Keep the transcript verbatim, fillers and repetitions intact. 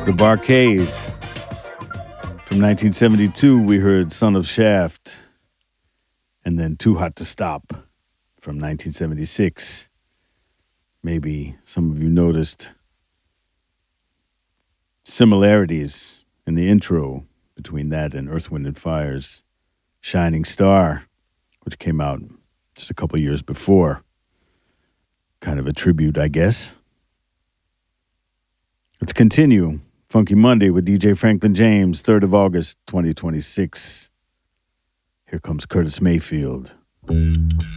Bar-Kays. From nineteen seventy-two, we heard Son of Shaft, and then Too Hot to Stop from nineteen seventy-six. Maybe some of you noticed similarities in the intro between that and Earth, Wind and Fire's Shining Star, which came out just a couple years before. Kind of a tribute, I guess. Let's continue. Funky Monday with D J Franklin James, third of August, twenty twenty-six. Here comes Curtis Mayfield.